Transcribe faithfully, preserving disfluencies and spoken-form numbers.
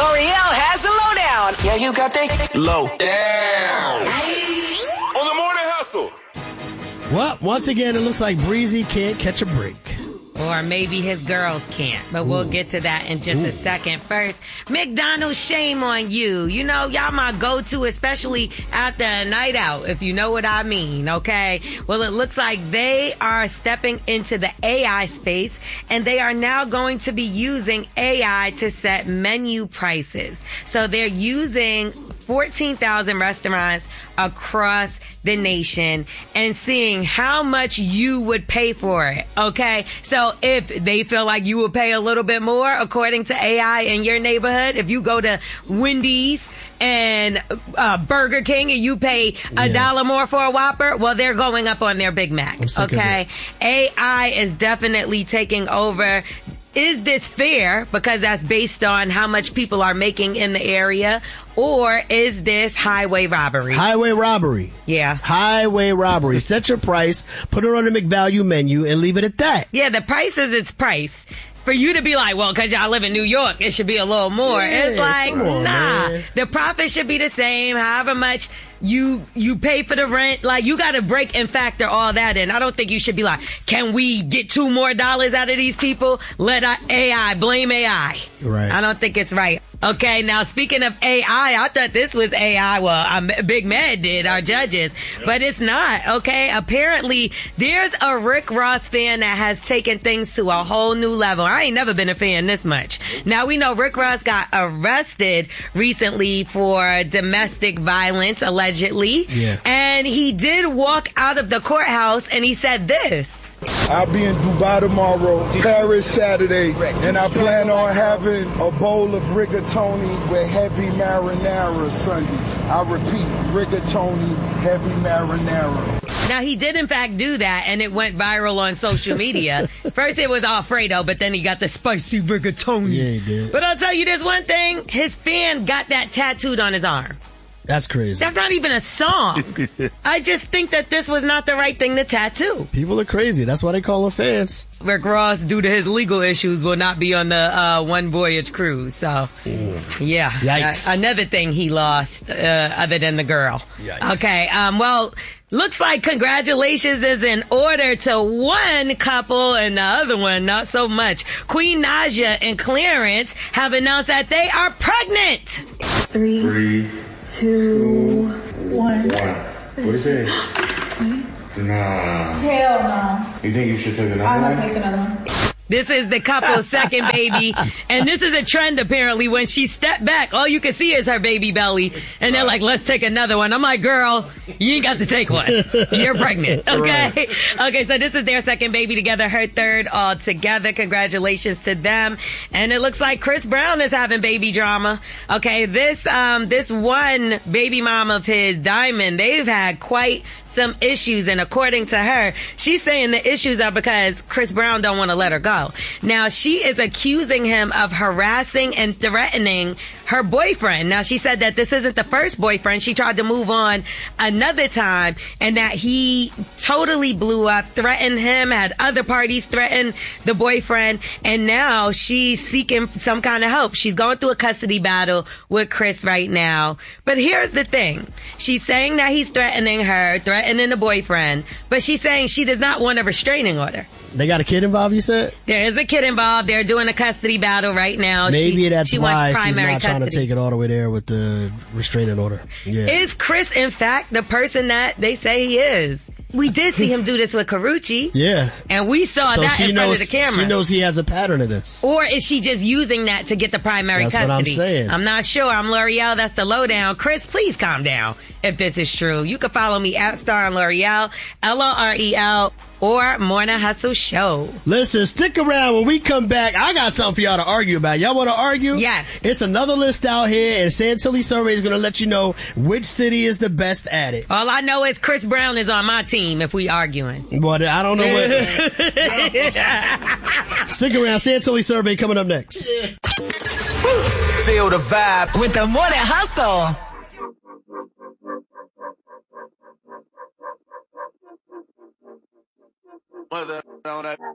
L'Oreal has the lowdown. Yeah, you got the low down. On the Morning Hustle. Well, once again, it looks like Breezy can't catch a break. Or maybe his girls can't, but we'll get to that in just Ooh. a second. First, McDonald's, shame on you. You know, y'all my go-to, especially after a night out, if you know what I mean, okay? Well, it looks like they are stepping into the A I space, and they are now going to be using A I to set menu prices. So they're using fourteen thousand restaurants across the nation and seeing how much you would pay for it. Okay. So if they feel like you would pay a little bit more according to A I in your neighborhood, if you go to Wendy's and uh, Burger King and you pay a yeah. dollar more for a Whopper, well, they're going up on their Big Mac. Okay. A I is definitely taking over. Is this fair? Because that's based on how much people are making in the area. Or is this highway robbery? Highway robbery. Yeah. Highway robbery. Set your price, put it on the McValue menu, and leave it at that. Yeah, the price is its price. For you to be like, well, because y'all live in New York, it should be a little more. Yeah, it's like, on, nah. Man. The profit should be the same, however much you you pay for the rent. Like, you got to break and factor all that in. I don't think you should be like, can we get two more dollars out of these people? Let A I, blame A I. Right. I don't think it's right. Okay, now speaking of A I, I thought this was A I. Well, um, Big Mad did, our judges, but it's not. Okay, apparently there's a Rick Ross fan that has taken things to a whole new level. I ain't never been a fan this much. Now we know Rick Ross got arrested recently for domestic violence, allegedly, yeah. and he did walk out of the courthouse and he said this. I'll be in Dubai tomorrow, Paris Saturday, and I plan on having a bowl of rigatoni with heavy marinara Sunday. I repeat, rigatoni, heavy marinara. Now, he did, in fact, do that, and it went viral on social media. First, it was Alfredo, but then he got the spicy rigatoni. Yeah, he did. But I'll tell you this one thing. His fan got that tattooed on his arm. That's crazy. That's not even a song. I just think that this was not the right thing to tattoo. People are crazy. That's why they call them fans. Rick Ross, due to his legal issues, will not be on the uh, One Voyage cruise. So, yeah. Yikes. Uh, another thing he lost, uh, other than the girl. Yikes. Okay. Um, well, looks like congratulations is in order to one couple and the other one not so much. Queen Naja and Clarence have announced that they are pregnant. Three. Three. Two, one. One. What is it? Nah. Hell no. You think you should take another I'm one? gonna take another one. This is the couple's second baby. And this is a trend, apparently. When she stepped back, all you can see is her baby belly. And they're like, let's take another one. I'm like, girl, you ain't got to take one. You're pregnant. Okay? Right. Okay, so this is their second baby together, her third all together. Congratulations to them. And it looks like Chris Brown is having baby drama. Okay, this, um, this one baby mom of his, Diamond, they've had quite some issues, and according to her, she's saying the issues are because Chris Brown don't want to let her go. Now, she is accusing him of harassing and threatening her boyfriend. Now, she said that this isn't the first boyfriend. She tried to move on another time, and that he totally blew up, threatened him, had other parties threaten the boyfriend, and now she's seeking some kind of help. She's going through a custody battle with Chris right now. But here's the thing. She's saying that he's threatening her, threatening the boyfriend, but she's saying she does not want a restraining order. They got a kid involved, you said? There is a kid involved. They're doing a custody battle right now. Maybe she, that's she why she's not custody. trying to take it all the way there with the restraining order. Yeah. Is Chris, in fact, the person that they say he is? We did see him do this with Karrueche. Yeah. And we saw so that in knows, front of the camera. She knows he has a pattern of this. Or is she just using that to get the primary That's custody? That's what I'm saying. I'm not sure. I'm L'Oreal. That's the lowdown. Chris, please calm down if this is true. You can follow me at Star on L'Oreal, L O R E L, or Morning Hustle Show. Listen, stick around. When we come back, I got something for y'all to argue about. Y'all want to argue? Yes. It's another list out here, and Santilli Survey is going to let you know which city is the best at it. All I know is Chris Brown is on my team if we arguing. But I don't know what. Stick around. Santilli Survey coming up next. Feel the vibe with the Morning Hustle. Mother,